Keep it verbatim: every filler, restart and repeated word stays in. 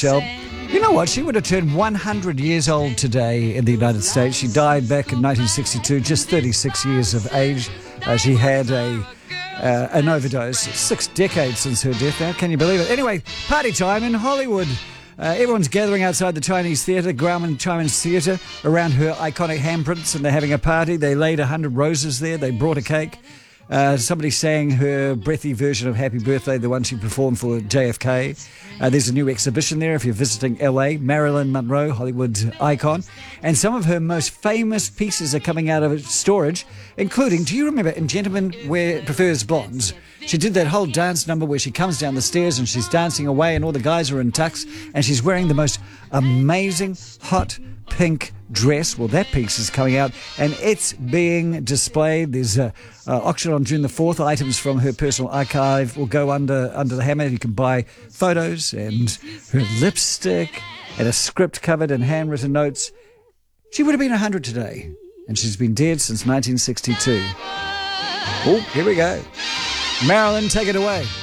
Michelle. You know what? She would have turned one hundred years old today in the United States. She died back in nineteen sixty-two, just thirty-six years of age. Uh, she had a uh, an overdose. Six decades since her death now. Can you believe it? Anyway, party time in Hollywood. Uh, everyone's gathering outside the Chinese theatre, Grauman Chinese Theatre, around her iconic handprints, and they're having a party. They laid one hundred roses there. They brought a cake. Uh, somebody sang her breathy version of Happy Birthday, the one she performed for J F K. Uh, there's a new exhibition there if you're visiting L A. Marilyn Monroe, Hollywood icon. And some of her most famous pieces are coming out of storage, including, do you remember in Gentlemen Wear Prefers Blondes? She did that whole dance number where she comes down the stairs and she's dancing away and all the guys are in tux and she's wearing the most amazing hot pink dress. Well, that piece is coming out and it's being displayed. There's a, a auction on June the fourth. Items from her personal archive will go under under the hammer. You can buy photos and her lipstick and a script covered in handwritten notes. She would have been one hundred today and she's been dead since nineteen sixty-two. Oh, here we go. Marilyn, take it away.